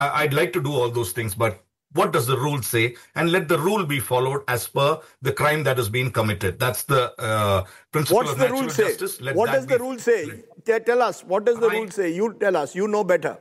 I'd like to do all those things, but what does the rule say? And let the rule be followed as per the crime that has been committed. That's the principle What's of the natural rule say? justice. What does the rule say? Tell us. What does the rule say? You tell us. You know better.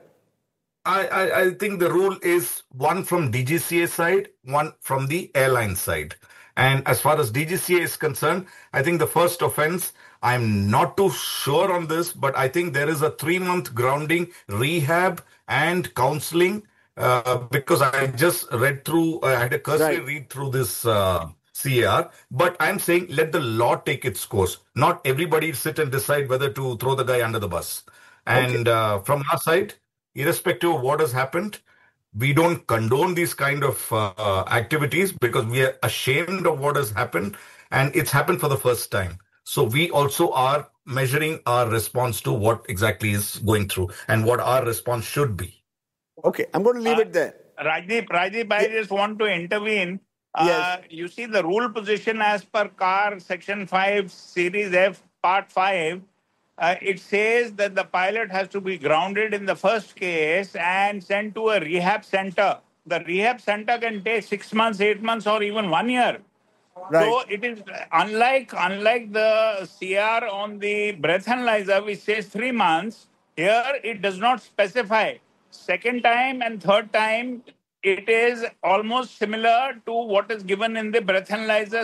I think the rule is one from DGCA side, one from the airline side. And as far as DGCA is concerned, I think the first offense, I'm not too sure on this, but I think there is a 3-month grounding, rehab, and counseling. Because I just read through, I had a cursory read through this CAR, but I'm saying let the law take its course. Not everybody sit and decide whether to throw the guy under the bus. And from our side, irrespective of what has happened, we don't condone these kind of activities because we are ashamed of what has happened, and it's happened for the first time. So we also are measuring our response to what exactly is going through and what our response should be. Okay, I'm going to leave it there. Rajdeep, I just want to intervene. Yes. You see the rule position as per CAR Section 5, Series F, Part 5, it says that the pilot has to be grounded in the first case and sent to a rehab center. The rehab center can take 6 months, 8 months, or even 1 year. Right. So it is unlike the CR on the breathalyzer, which says 3 months. Here it does not specify. Second time and third time, it is almost similar to what is given in the breathalyzer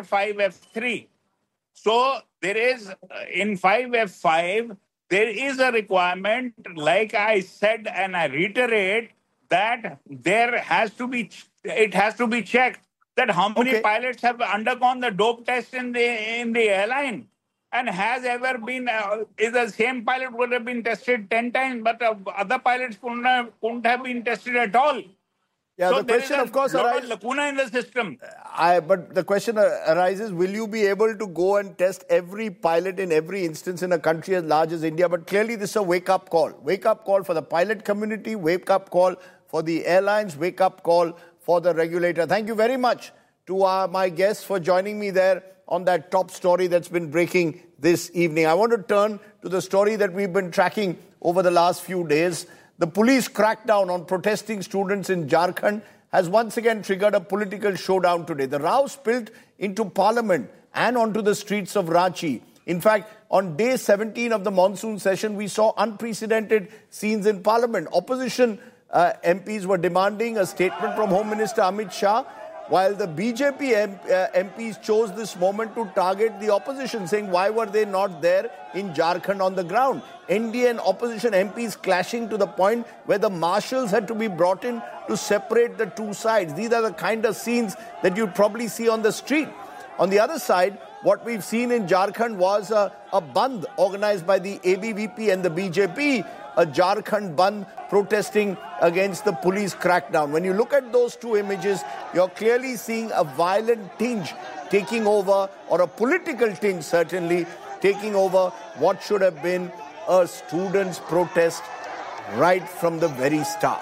CR5F3. So there is, in 5F5, there is a requirement, like I said, and I reiterate, that it has to be checked that how many pilots have undergone the dope test in the airline. And has ever been, is the same pilot would have been tested 10 times, but other pilots couldn't have been tested at all. Yeah, so the question, of course, arises. Lacuna in the system. But the question arises, will you be able to go and test every pilot in every instance in a country as large as India? But clearly this is a wake-up call. Wake-up call for the pilot community, wake-up call for the airlines, wake-up call for the regulator. Thank you very much to my guests for joining me there on that top story that's been breaking this evening. I want to turn to the story that we've been tracking over the last few days. The police crackdown on protesting students in Jharkhand has once again triggered a political showdown today. The row spilled into parliament and onto the streets of Ranchi. In fact, on day 17 of the monsoon session, we saw unprecedented scenes in parliament. Opposition MPs were demanding a statement from Home Minister Amit Shah, while the BJP MPs chose this moment to target the opposition, saying why were they not there in Jharkhand on the ground? NDA and opposition MPs clashing to the point where the marshals had to be brought in to separate the two sides. These are the kind of scenes that you'd probably see on the street. On the other side, what we've seen in Jharkhand was a bandh organized by the ABVP and the BJP, a Jharkhand bandh protesting against the police crackdown. When you look at those two images, you're clearly seeing a violent tinge taking over, or a political tinge certainly, taking over what should have been a students' protest right from the very start.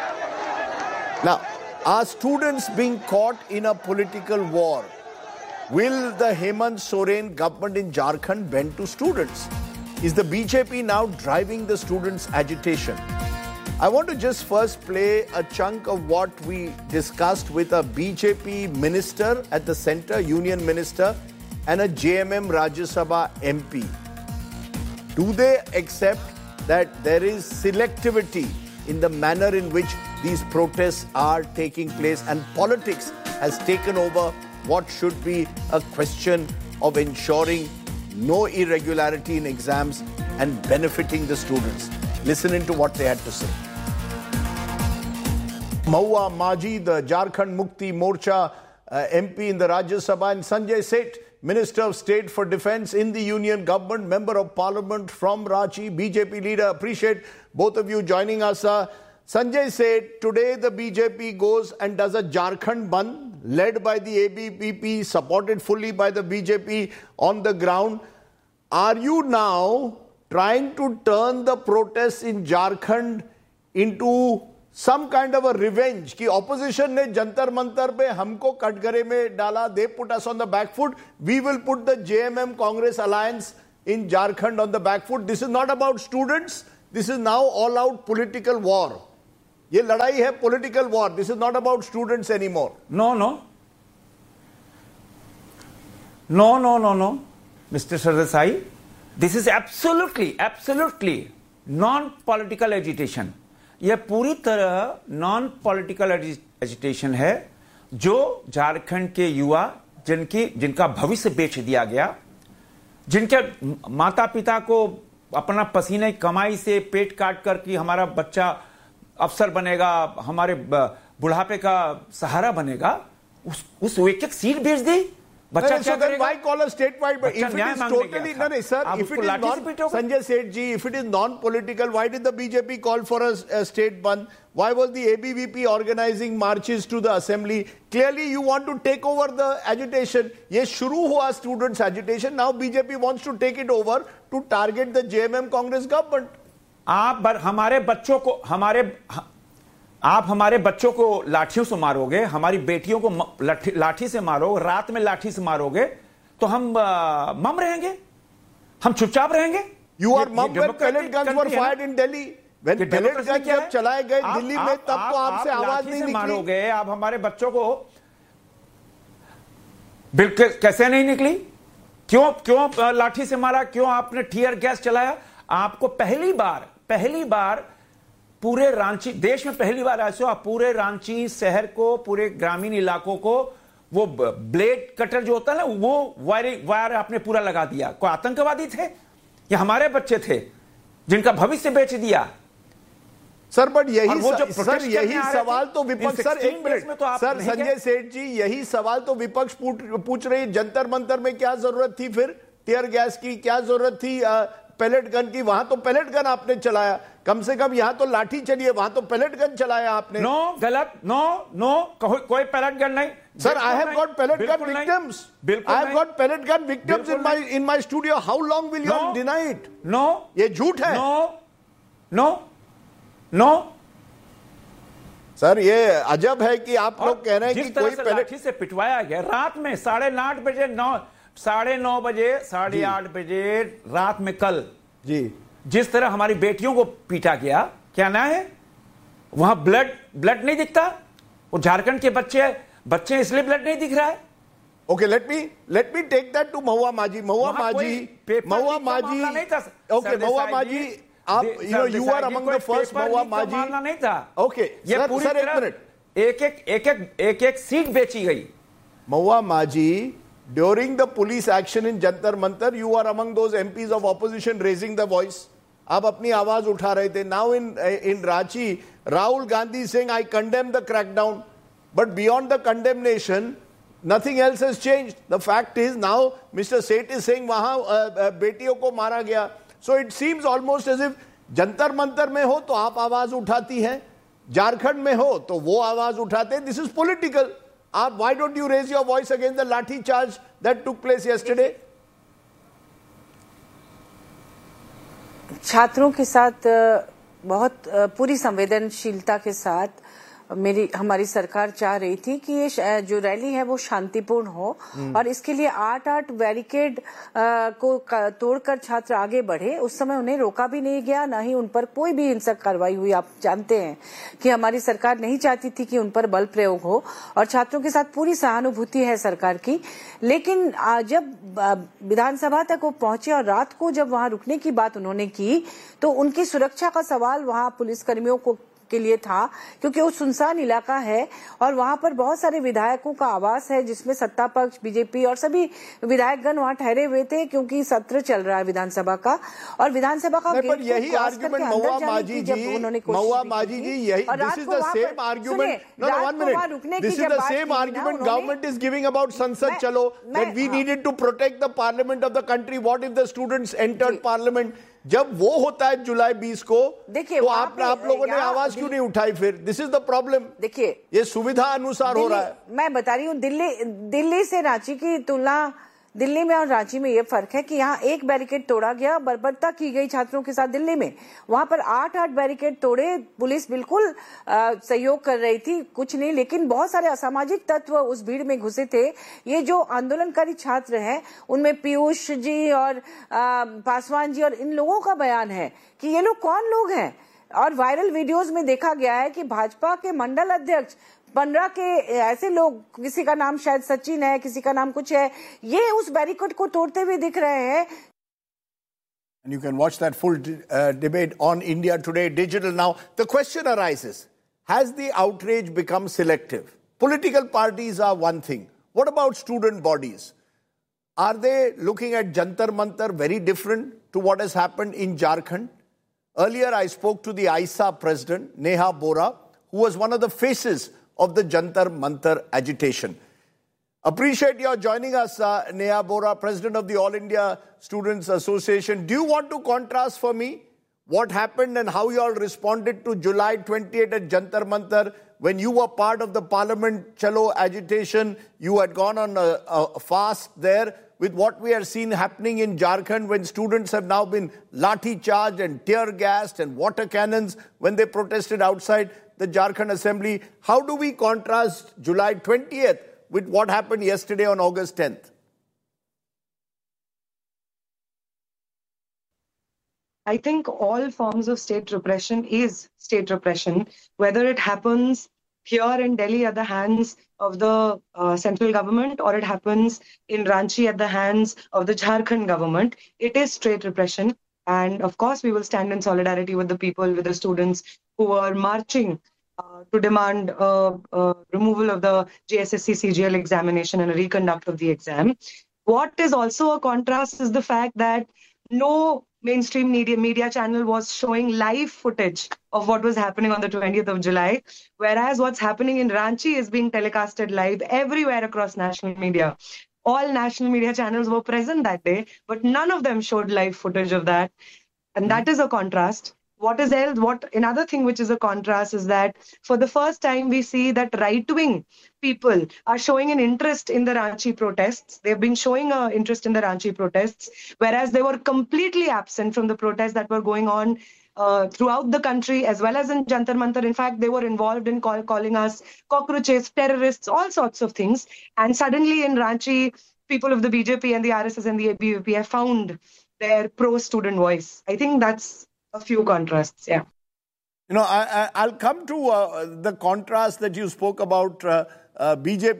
Now, are students being caught in a political war? Will the Hemant Soren government in Jharkhand bend to students? Is the BJP now driving the students' agitation? I want to just first play a chunk of what we discussed with a BJP minister at the center, union minister, and a JMM Rajya Sabha MP. Do they accept that there is selectivity in the manner in which these protests are taking place, and politics has taken over what should be a question of ensuring no irregularity in exams and benefiting the students? Listen into what they had to say. Mahua Maji, the Jharkhand Mukti Morcha MP in the Rajya Sabha, and Sanjay Seth, Minister of State for Defence in the Union Government, Member of Parliament from Ranchi, BJP leader. Appreciate both of you joining us. Sanjay Seth, today the BJP goes and does a Jharkhand bandh led by the ABVP, supported fully by the BJP on the ground. Are you now trying to turn the protests in Jharkhand into some kind of a revenge? Ki opposition ne jantar mantar pe humko katgare mein dala, they put us on the back foot. We will put the JMM Congress alliance in Jharkhand on the back foot. This is not about students. This is now all out political war. ये लड़ाई है political war. This is not about students anymore. No, Mr. Sardesai. This is absolutely non-political agitation. यह पूरी तरह non-political agitation है जो झारखंड के युवा जिनका भविष्य बेच दिया गया, जिनके माता पिता को अपना पसीने कमाई से पेट काट कर कि हमारा बच्चा अफसर बनेगा, हमारे बुढ़ापे का सहारा बनेगा, उस एक एक सीट बेच दी. बच्चा क्या करेगा? Why call a statewide? But if it is totally no, sir. If it is not, Sanjay Sethji, if it is non-political, why did the BJP call for a state ban? Why was the ABVP organizing marches to the assembly? Clearly, you want to take over the agitation. Yes, shuru hua students' agitation. Now BJP wants to take it over to target the JMM Congress government. आप हमारे बच्चों को लाठियों से मारोगे, हमारी बेटियों को लाठी से मारोगे, रात में लाठी से मारोगे, तो हम मम रहेंगे, हम चुपचाप रहेंगे. You are mum when pellet guns were fired in Delhi. When pellet guns जब चलाए गए दिल्ली में, तब तो आपसे आवाज नहीं निकली. मारोगे, आप हमारे बच्चों को बिल्कुल कैसे नहीं निकली? क्यों लाठी से मारा? क्यों आपने टीयर गैस चलाया? आपको पहली बार पूरे रांची, देश में पहली बार ऐसा हुआ, पूरे रांची शहर को, पूरे ग्रामीण इलाकों को वो ब्लेड कटर जो होता है ना, वो वायर आपने पूरा लगा दिया. कोई आतंकवादी थे या हमारे बच्चे थे जिनका भविष्य बेच दिया? सर बट यही सवाल तो विपक्ष, सर एक मिनट, सर संजय सेठ जी, यही सवाल तो विपक्ष पूछ रही. जंतर मंतर में क्या जरूरत थी फिर टीयर गैस की? क्या जरूरत थी पैलेट गन की? वहां तो पैलेट गन आपने चलाया, कम से कम यहां तो लाठी चलिए, वहां तो पैलेट गन चलाया आपने. नो, गलत. नो, कोई पैलेट गन नहीं. Sir, I have got pellet gun victims. I have got pellet gun victims in my studio. How long will you deny it? No. ये झूठ है. No. सर ये अजब है कि आप लोग कह रहे हैं कि कोई लाठी से पिटवाया गया रात में 8:30 बजे, 9:30 बजे, 8:30 बजे रात में कल जी, जिस तरह हमारी बेटियों को पीटा गया, क्या ना है वहां ब्लड नहीं दिखता? वो झारखंड के बच्चे इसलिए ब्लड नहीं दिख रहा है. Okay, let me take that to महुआ माजी. महुआ माजी, आप you are among the first. महुआ माजी नहीं था. ओके, ये पूरी तरह एक सीट बेची गई. महुआ माजी, during the police action in Jantar Mantar, you are among those MPs of opposition raising the voice. आप अपनी आवाज उठा रहे थे. Now in Ranchi, Rahul Gandhi saying I condemn the crackdown, but beyond the condemnation, nothing else has changed. The fact is now Mr. Seth is saying वहां बेटियों को मारा गया. So it seems almost as if Jantar Mantar में हो तो आप आवाज उठाती हैं, झारखंड में हो तो वो आवाज उठाते हैं. This is political. Why don't you raise your voice against the lathi charge that took place yesterday? छात्रों के साथ बहुत पूरी संवेदनशीलता के साथ हमारी सरकार चाह रही थी कि ये जो रैली है वो शांतिपूर्ण हो और इसके लिए 8 बैरिकेड को तोड़कर छात्र आगे बढ़े. उस समय उन्हें रोका भी नहीं गया, ना ही उन पर कोई भी हिंसक कार्रवाई हुई. आप जानते हैं कि हमारी सरकार नहीं चाहती थी कि उन पर बल प्रयोग हो और छात्रों के साथ पूरी सहानुभूति है सरकार की. लेकिन जब विधानसभा तक वो पहुंचे और रात को जब वहां रुकने की बात उन्होंने की तो उनकी सुरक्षा का सवाल वहां पुलिसकर्मियों के लिए था, क्योंकि वो सुनसान इलाका है और वहां पर बहुत सारे विधायकों का आवास है जिसमें सत्ता पक्ष, बीजेपी और सभी विधायकगण वहां ठहरे हुए थे क्योंकि सत्र चल रहा है विधानसभा का. और विधानसभा का गेट यही आर्गुमेंट महुआ माजी जी, यही this is the same argument. No, 1 minute. This is the same argument government is giving about संसद चलो, that we needed to protect the parliament of the country. What if the students entered parliament? जब वो होता है जुलाई 20 को, तो आप लोगों ने आवाज क्यों नहीं उठाई फिर? This is the problem. देखिए, ये सुविधा अनुसार हो रहा है. मैं बता रही हूँ, दिल्ली से रांची की तुलना, दिल्ली में और रांची में ये फर्क है कि यहाँ एक बैरिकेड तोड़ा गया, बर्बरता की गई छात्रों के साथ. दिल्ली में वहां पर 8 बैरिकेड तोड़े, पुलिस बिल्कुल सहयोग कर रही थी, कुछ नहीं. लेकिन बहुत सारे असामाजिक तत्व उस भीड़ में घुसे थे. ये जो आंदोलनकारी छात्र हैं उनमें पीयूष जी और पासवान जी और इन लोगों का बयान है कि ये लोग कौन लोग हैं. और वायरल वीडियोस में देखा गया है कि भाजपा के मंडल अध्यक्ष 15 के ऐसे लोग, किसी का नाम शायद सचिन है, किसी का नाम कुछ है, ये उस बैरिकेड को तोड़ते हुए दिख रहे हैं. And you can watch that full debate on India Today Digital. Now, the question arises, has the outrage become selective? Political parties are one thing. What about student bodies? Are they looking at Jantar Mantar very different to what has happened in Jharkhand? Earlier, I spoke to the ISA president, Neha Bora, who was one of the faces of the Jantar Mantar agitation. Appreciate your joining us, Neha Bora, president of the All India Students Association. Do you want to contrast for me what happened and how you all responded to July 28 at Jantar Mantar when you were part of the Parliament Chalo agitation? You had gone on a fast there, with what we are seeing happening in Jharkhand when students have now been lathi charged and tear gassed and water cannons when they protested outside the Jharkhand Assembly. How do we contrast July 20th with what happened yesterday on August 10th? I think all forms of state repression is state repression, whether it happens here in Delhi at the hands of the central government or it happens in Ranchi at the hands of the Jharkhand government. It is state repression. And of course, we will stand in solidarity with the people, with the students who are marching to demand removal of the JSSC CGL examination and a reconduct of the exam. What is also a contrast is the fact that no mainstream media channel was showing live footage of what was happening on the 20th of July, whereas what's happening in Ranchi is being telecasted live everywhere across national media. All national media channels were present that day, but none of them showed live footage of that. And that is a contrast. What is else? Another thing which is a contrast is that for the first time we see that right-wing people are showing an interest in the Ranchi protests. They've been showing an interest in the Ranchi protests, whereas they were completely absent from the protests that were going on throughout the country as well as in Jantar Mantar. In fact, they were involved in calling us cockroaches, terrorists, all sorts of things. And suddenly in Ranchi, people of the BJP and the RSS and the ABVP have found their pro-student voice. I think that's a few contrasts, yeah. You know, I'll come to the contrast that you spoke about BJP,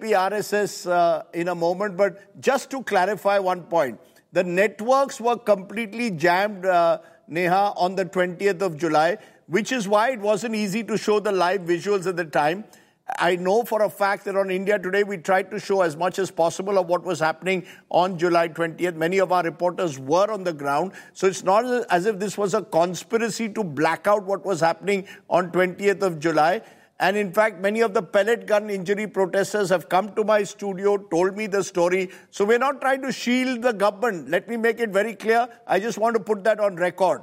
RSS in a moment, but just to clarify one point, the networks were completely jammed, Neha, on the 20th of July, which is why it wasn't easy to show the live visuals at the time. I know for a fact that on India Today, we tried to show as much as possible of what was happening on July 20th. Many of our reporters were on the ground. So it's not as if this was a conspiracy to black out what was happening on 20th of July. And in fact, many of the pellet gun injury protesters have come to my studio, told me the story. So we're not trying to shield the government. Let me make it very clear. I just want to put that on record.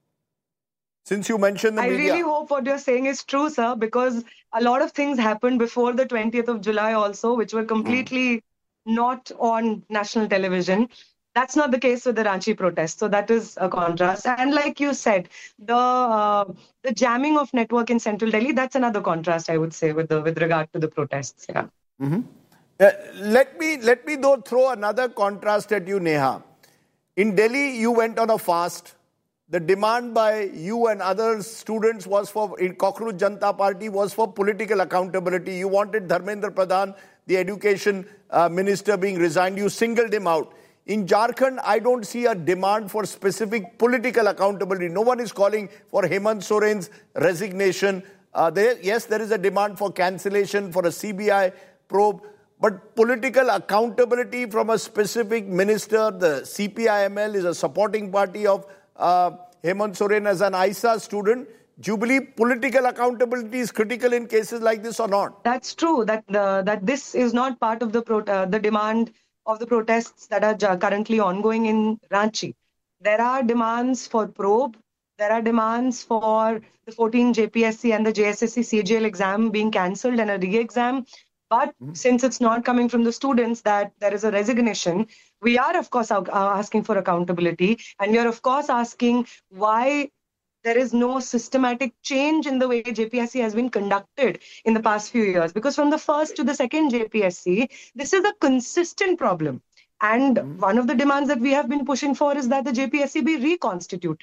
Since you mentioned the media. I really hope what you're saying is true, sir, because a lot of things happened before the 20th of July also, which were completely not on national television. That's not the case with the Ranchi protest. So that is a contrast. And like you said, the jamming of network in central Delhi, that's another contrast, I would say, with regard to the protests. Yeah. Mm-hmm. Let me though throw another contrast at you, Neha. In Delhi, you went on a fast. The demand by you and other students was in Cockroach Janata Party was for political accountability. You wanted Dharmendra Pradhan, the education minister, being resigned. You singled him out. In Jharkhand, I don't see a demand for specific political accountability. No one is calling for Hemant Soren's resignation. Yes, there is a demand for cancellation, for a CBI probe. But political accountability from a specific minister, the CPIML is a supporting party of Hemant Soren as an ISA student. Do you believe political accountability is critical in cases like this or not? That's true, that this is not part of the demand of the protests that are currently ongoing in Ranchi. There are demands for probe. There are demands for the 14 JPSC and the JSSC CGL exam being cancelled and a re-exam. But since it's not coming from the students that there is a resignation, we are, of course, asking for accountability. And we are, of course, asking why there is no systematic change in the way JPSC has been conducted in the past few years. Because from the first to the second JPSC, this is a consistent problem. And one of the demands that we have been pushing for is that the JPSC be reconstituted.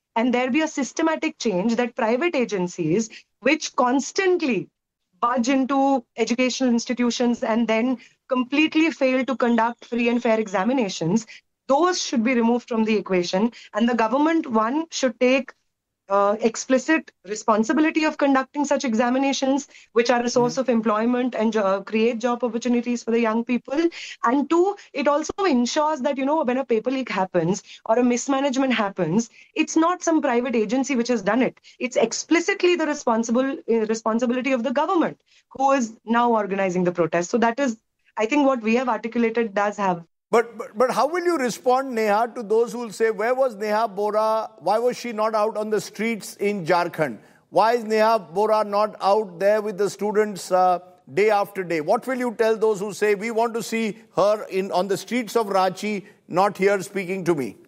and there be a systematic change that private agencies, which constantly budge into educational institutions and then completely fail to conduct free and fair examinations, those should be removed from the equation. And the government, one, should take explicit responsibility of conducting such examinations, which are a source of employment and create job opportunities for the young people. And two, it also ensures that, when a paper leak happens or a mismanagement happens, it's not some private agency which has done it. It's explicitly the responsibility of the government who is now organizing the protest. So that is, I think, what we have articulated does have. But how will you respond, Neha, to those who will say, where was Neha Bora? Why was she not out on the streets in Jharkhand? Why is Neha Bora not out there with the students day after day? What will you tell those who say, we want to see her on the streets of Ranchi, not here speaking to me?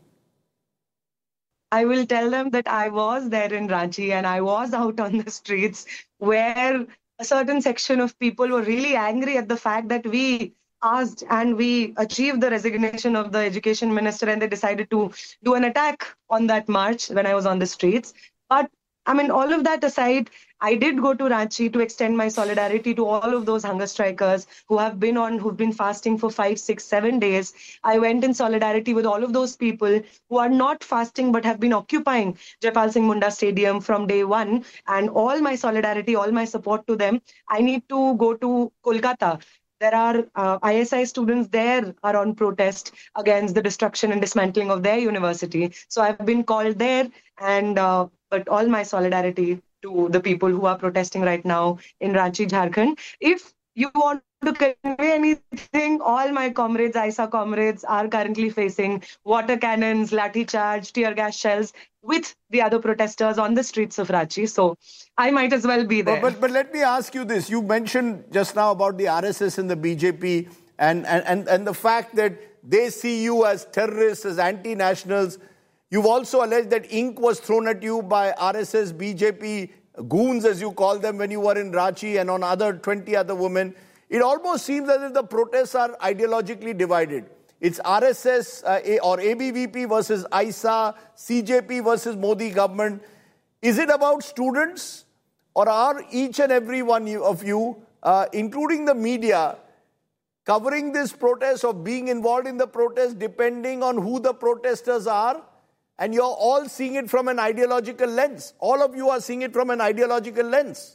I will tell them that I was there in Ranchi and I was out on the streets where a certain section of people were really angry at the fact that we asked and we achieved the resignation of the education minister, and they decided to do an attack on that march when I was on the streets. But all of that aside, I did go to Ranchi to extend my solidarity to all of those hunger strikers who've been fasting for 5, 6, 7 days. I went in solidarity with all of those people who are not fasting but have been occupying Jaipal Singh Munda Stadium from day one, and all my solidarity, all my support to them. I need to go to Kolkata. There are ISI students there are on protest against the destruction and dismantling of their university. So I've been called there, and but all my solidarity to the people who are protesting right now in Ranchi, Jharkhand. If you want to convey anything, all my comrades, ISA comrades, are currently facing water cannons, lathi charge, tear gas shells with the other protesters on the streets of Ranchi. So I might as well be there. But let me ask you this. You mentioned just now about the RSS and the BJP and the fact that they see you as terrorists, as anti-nationals. You've also alleged that ink was thrown at you by RSS, BJP, goons as you call them, when you were in Ranchi and on 20 other women. It almost seems as if the protests are ideologically divided. It's RSS or ABVP versus ISA, CJP versus Modi government. Is it about students, or are each and every one of you, including the media, covering this protest or being involved in the protest depending on who the protesters are? And you're all seeing it from an ideological lens. All of you are seeing it from an ideological lens.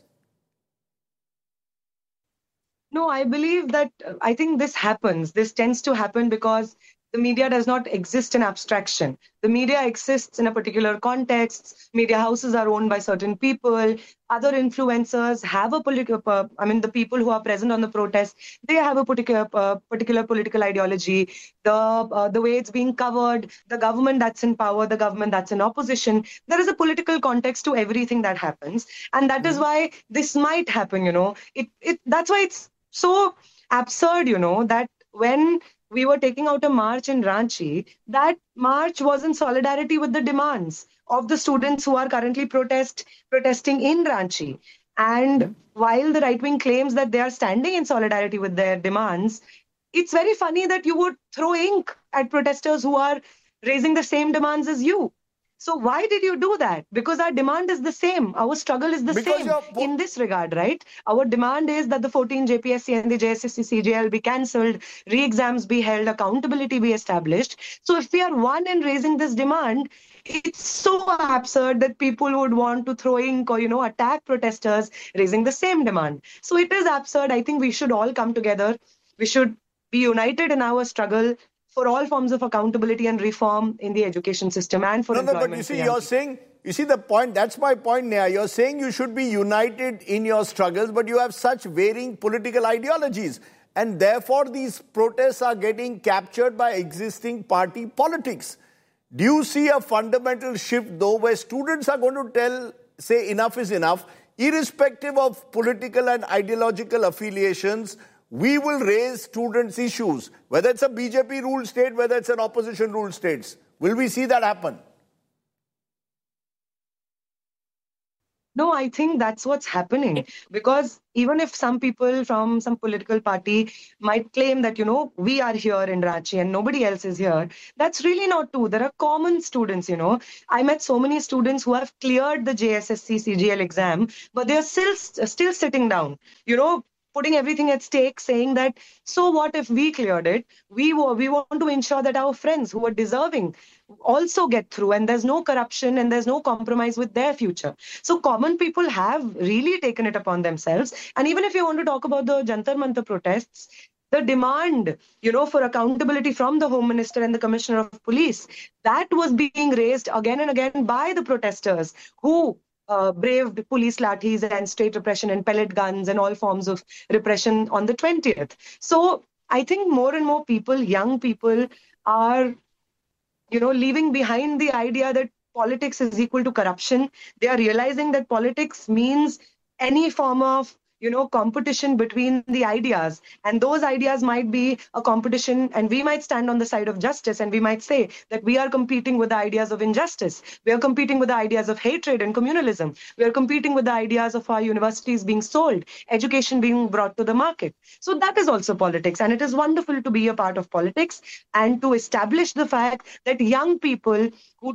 No, I believe that, I think this happens. This tends to happen because the media does not exist in abstraction. The media exists in a particular context. Media houses are owned by certain people. Other influencers have a political, the people who are present on the protest, they have a particular political ideology. The way it's being covered, the government that's in power, the government that's in opposition, there is a political context to everything that happens. And that is why this might happen, That's why it's so absurd, that when we were taking out a march in Ranchi, that march was in solidarity with the demands of the students who are currently protesting in Ranchi. And while the right wing claims that they are standing in solidarity with their demands, it's very funny that you would throw ink at protesters who are raising the same demands as you. So why did you do that? Because our demand is the same. Our struggle is the same in this regard, right? Our demand is that the 14 JPSC and the JSSC CJL be cancelled, re-exams be held, accountability be established. So if we are one in raising this demand, it's so absurd that people would want to throw ink or, attack protesters raising the same demand. So it is absurd. I think we should all come together. We should be united in our struggle for all forms of accountability and reform in the education system and for employment. But you see the point, that's my point, Neha. You're saying you should be united in your struggles, but you have such varying political ideologies. And therefore, these protests are getting captured by existing party politics. Do you see a fundamental shift, though, where students are going to say enough is enough, irrespective of political and ideological affiliations? We will raise students' issues, whether it's a BJP-ruled state, whether it's an opposition-ruled state. Will we see that happen? No, I think that's what's happening. Because even if some people from some political party might claim that, we are here in Ranchi and nobody else is here, that's really not true. There are common students, I met so many students who have cleared the JSSC CGL exam, but they're still sitting down, putting everything at stake, saying that, so what if we cleared it? We want to ensure that our friends who are deserving also get through, and there's no corruption and there's no compromise with their future. So common people have really taken it upon themselves. And even if you want to talk about the Jantar Mantar protests, the demand, for accountability from the Home Minister and the Commissioner of Police, that was being raised again and again by the protesters who braved police lathis and state repression and pellet guns and all forms of repression on the 20th. So I think more and more people, young people, are, leaving behind the idea that politics is equal to corruption. They are realizing that politics means any form of competition between the ideas. And those ideas might be a competition, and we might stand on the side of justice, and we might say that we are competing with the ideas of injustice. We are competing with the ideas of hatred and communalism. We are competing with the ideas of our universities being sold, education being brought to the market. So that is also politics. And it is wonderful to be a part of politics and to establish the fact that young people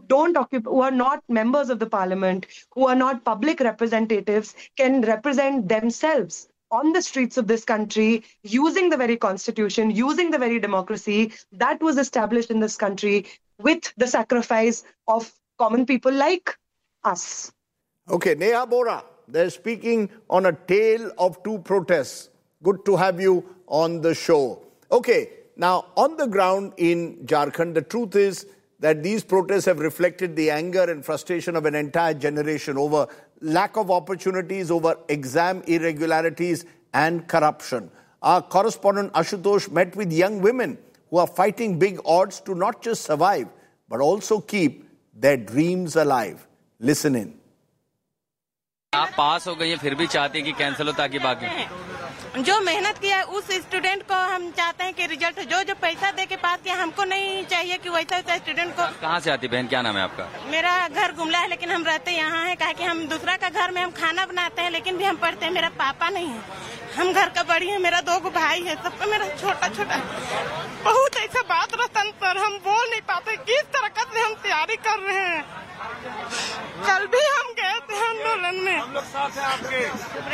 who are not members of the parliament, who are not public representatives, can represent themselves on the streets of this country using the very constitution, using the very democracy that was established in this country with the sacrifice of common people like us. Okay, Neha Bora, they're speaking on a tale of two protests. Good to have you on the show. Okay, now on the ground in Jharkhand, the truth is that these protests have reflected the anger and frustration of an entire generation over lack of opportunities, over exam irregularities and corruption. Our correspondent Ashutosh met with young women who are fighting big odds to not just survive, but also keep their dreams alive. Listen in. आप पास हो गई हैं फिर भी चाहते हैं कि cancel हो ताकि बाकी जो मेहनत किया है उस स्टूडेंट को हम चाहते हैं कि रिजल्ट जो पैसा दे के पास किया हमको नहीं चाहिए कि वैसा स्टूडेंट को। कहाँ से आती बहन, क्या नाम है आपका? मेरा घर गुमला है लेकिन हम रहते यहाँ हैं, कहा कि हम दूसरा का घर में हम खाना बनाते हैं लेकिन भी हम पढ़ते हैं। मेरा पापा नहीं है, हम घर का बड़ी है, मेरा 2 भाई है, सबका मेरा छोटा छोटा बहुत ऐसा बात रहता पर हम बोल नहीं पाते किस तरह से हम तैयारी कर रहे हैं। कल भी हम गए थे आंदोलन में, हम लोग साथ हैं आपके।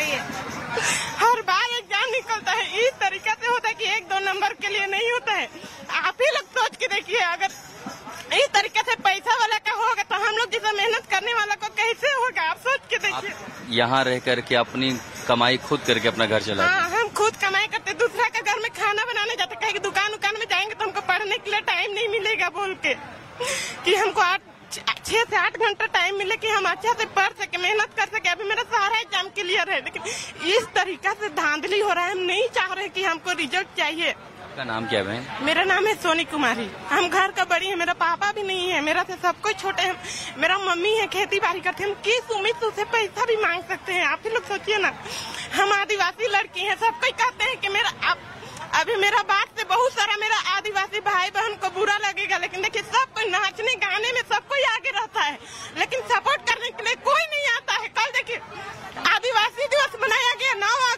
हर बार एग्जाम निकलता है इस तरीके से होता है कि 1-2 नंबर के लिए नहीं होता है। आप ही लोग सोच के देखिए, अगर इस तरीके से पैसा वाला का होगा तो हम लोग जैसा मेहनत करने वाला को कैसे होगा, आप सोच के देखिए। यहाँ रह करके अपनी कमाई खुद करके अपना घर चलाते? हाँ, हम खुद कमाई करते, दूसरा का घर में खाना बनाने जाते, कहीं कि दुकान में जाएंगे तो हमको पढ़ने के लिए टाइम नहीं मिलेगा बोल के कि हमको 6 से 8 घंटा टाइम मिले कि हम अच्छा से पढ़ सके, मेहनत कर सके। अभी मेरा सारा एग्जाम क्लियर है लेकिन इस तरीका से धांधली हो रहा है। हम नहीं चाह रहे कि हमको रिजल्ट चाहिए। आपका नाम क्या है? मेरा नाम है सोनी कुमारी। हम घर का बड़ी है, मेरा पापा भी नहीं है, मेरा से सब कोई छोटे हैं। मेरा मम्मी है, खेती बाड़ी करते हैं। हम किस उम्मीद से पैसा भी मांग सकते हैं? आप ही लोग सोचिए ना। हम आदिवासी लड़की हैं, सब कोई कहते हैं कि अभी मेरा बात से बहुत सारा मेरा आदिवासी भाई बहन को बुरा लगेगा, लेकिन देखिए सब कोई नाचने गाने में सब कोई आगे रहता है लेकिन सपोर्ट करने के लिए कोई नहीं आता है। कल देखिए आदिवासी दिवस मनाया गया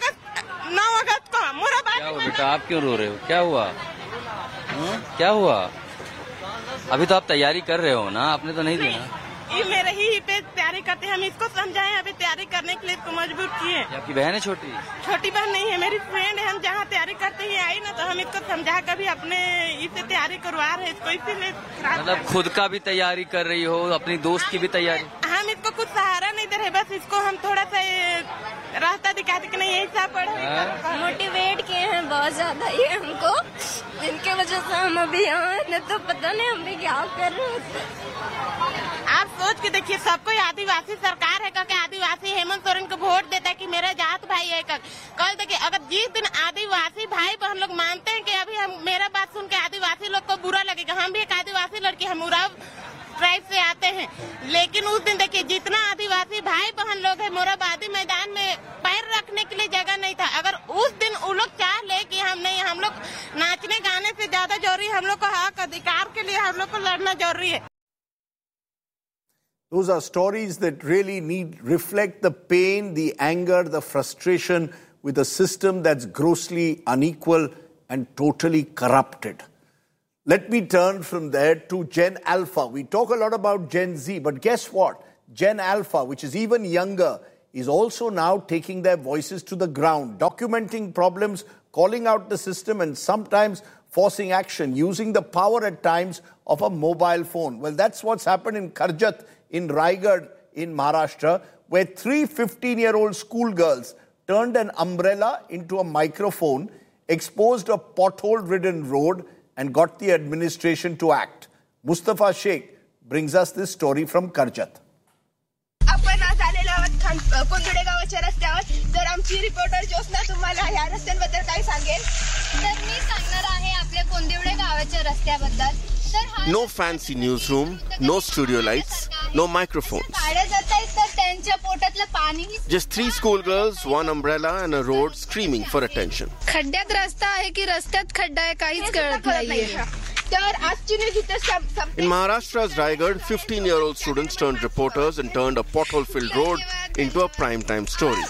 9 अगस्त को। मोरा क्या हुआ बेटा, आप क्यों रो रहे हो? क्या हुआ? क्या हुआ? अभी तो आप तैयारी कर रहे हो ना, आपने तो नहीं देना। ये मेरे ही पे तैयारी करते हैं, हम इसको समझाएं, अभी तैयारी करने के लिए इसको मजबूर किए। आपकी बहन है छोटी? छोटी बहन नहीं है, मेरी फ्रेंड है। हम जहाँ तैयारी करते ही आई ना तो हम इसको समझा कर भी अपने इसे तैयारी करवा रहे हैं इसको, इसीलिए मतलब खुद का भी तैयारी कर रही हो, अपनी दोस्त की भी तैयारी? हम इसको कुछ सहारा नहीं दे रहे, बस इसको हम थोड़ा सा रास्ता दिखाते कि नहीं यही सब पढ़े। मोटिवेट किए हैं बहुत ज्यादा ये हमको, जिनके वजह से हम अभी यहाँ हैं, तो पता नहीं हम भी क्या कर रहे हैं। आप सोच के देखिए, सबको आदिवासी सरकार है क्योंकि आदिवासी हेमंत सोरेन को वोट देता है कि मेरा जात भाई है। कल देखिए अगर जिस दिन आदिवासी भाई बहन लोग मानते हैं कि अभी हम मेरा बात सुन के आदिवासी लोग को बुरा लगेगा। हम भी एक आदिवासी लड़की, हम उराव ट्राइब से आते हैं, लेकिन उस दिन देखिए जितना आदिवासी भाई बहन लोग है मोराबादी मैदान में पैर रखने के लिए जगह नहीं था। अगर उस दिन वो लोग चाह ले कि हम नहीं, हम लोग नाचने गाने से ज्यादा जरूरी, हम लोग को हक अधिकार के लिए हम लोग को लड़ना जरूरी है। Those are stories that really reflect the pain, the anger, the frustration with a system that's grossly unequal and totally corrupted. Let me turn from there to Gen Alpha. We talk a lot about Gen Z, but guess what? Gen Alpha, which is even younger, is also now taking their voices to the ground, documenting problems, calling out the system, and sometimes forcing action, using the power at times of a mobile phone. Well, that's what's happened in Karjat in Raigad in Maharashtra, where 3 15-year-old schoolgirls turned an umbrella into a microphone, exposed a pothole-ridden road, and got the administration to act. Mustafa Sheikh brings us this story from Karjat. आपण आज आलेलो आहोत कोंदुडे गावाच्या रस्त्यावर. तर आमची reporter Jyotsna तुम्हाला ह्या रस्त्यांबद्दल काय सांगेल? तर मी सांगणार आहे आपल्या कोंदिवडे गावाच्या रस्त्याबद्दल. No fancy newsroom, no studio lights, no microphones. Just 3 schoolgirls, 1 umbrella and a road screaming for attention. खड्ड्यात रस्ता आहे की रस्त्यात खड्डा आहे काहीच कळत नाहीये. In Maharashtra's Raigad, 15-year-old students turned reporters and turned a pothole-filled road into a prime-time story.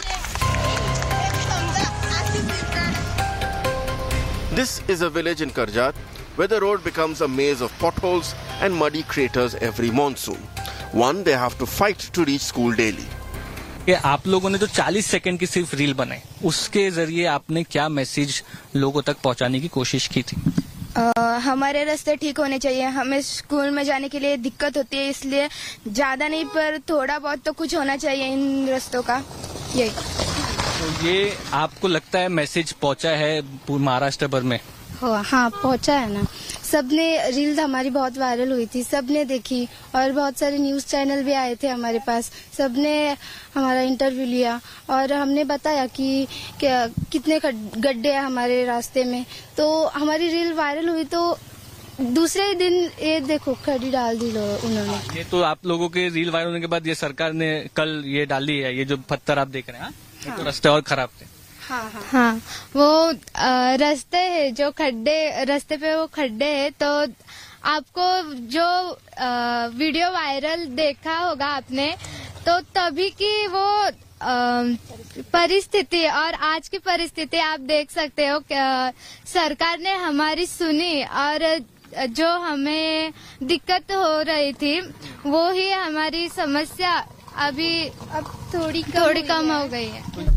This is a village in Karjat where the road becomes a maze of potholes and muddy craters every monsoon. One they have to fight to reach school daily. कि आप लोगों ने जो 40 second की सिर्फ reel बनाई, उसके जरिए आपने क्या मैसेज लोगों तक पहुंचाने की कोशिश की थी? हमारे रास्ते ठीक होने चाहिए. हमें स्कूल में जाने के लिए दिक्कत होती है, इसलिए ज्यादा नहीं पर थोड़ा बहुत तो कुछ होना चाहिए इन रास्तों का. यही. तो ये आपको लगता है मैसेज पहुंचा है महाराष्ट्र भर में? हाँ पहुंचा है ना. सबने रील हमारी बहुत वायरल हुई थी, सबने देखी और बहुत सारे न्यूज चैनल भी आए थे हमारे पास. सबने हमारा इंटरव्यू लिया और हमने बताया कि कितने गड्ढे हैं हमारे रास्ते में. तो हमारी रील वायरल हुई तो दूसरे ही दिन ये देखो खड़ी डाल दी उन्होंने. ये तो आप लोगों के रील वायरल होने के बाद ये सरकार ने कल ये डाली है, ये जो पत्थर आप देख रहे हैं. हाँ? तो रास्ते और खराब थे. हाँ वो रास्ते है जो खड्डे, रास्ते पे वो खड्डे है. तो आपको जो वीडियो वायरल देखा होगा आपने, तो तभी की वो परिस्थिति और आज की परिस्थिति आप देख सकते हो. सरकार ने हमारी सुनी और जो हमें दिक्कत हो रही थी वो ही हमारी समस्या अब थोड़ी कम हो गई है.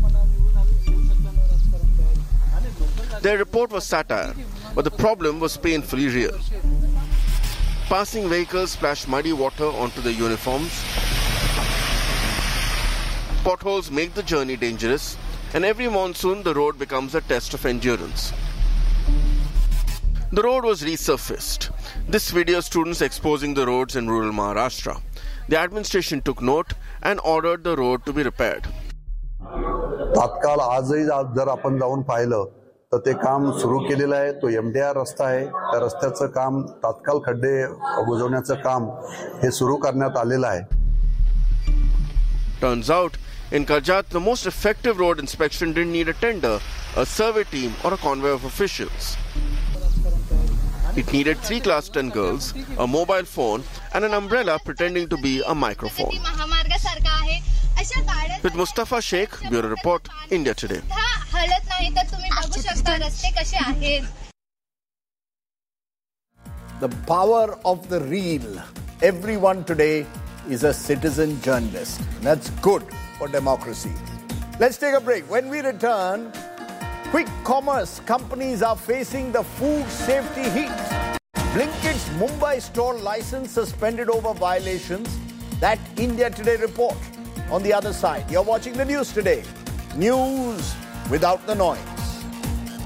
Their report was satire, but the problem was painfully real. Passing vehicles splash muddy water onto the uniforms. Potholes make the journey dangerous, and every monsoon the road becomes a test of endurance. The road was resurfaced. This video students exposing the roads in rural Maharashtra. The administration took note and ordered the road to be repaired. तात्काळ आजही जर आपण जाऊन पाहिलं तर ते काम सुरू केलेलं आहे. तो MDR रस्ता आहे. त्या रस्त्याचं काम तात्काळ खड्डे बुजवण्याचं काम हे सुरू करण्यात आलेलं आहे. Turns out, in Karjat, the most effective road inspection didn't need a tender, a survey team, or a convoy of officials. It needed 3 class 10 girls, a mobile phone, and an umbrella pretending to be a microphone. With Mustafa Sheikh, Bureau Report, India Today. The power of the reel. Everyone today is a citizen journalist. That's good for democracy. Let's take a break. When we return, quick commerce companies are facing the food safety heat. Blinkit's Mumbai store license suspended over violations. That India Today report. On the other side, you're watching the news today. News without the noise.